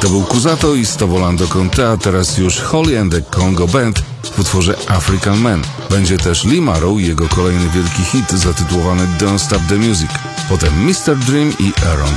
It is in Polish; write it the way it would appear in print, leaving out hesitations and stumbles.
To był Kusato i Stovolando con te, a teraz już Holly and the Congo Band w utworze African Man. Będzie też Lee Marrow i jego kolejny wielki hit zatytułowany Don't Stop the Music. Potem Mr. Dream i Aaron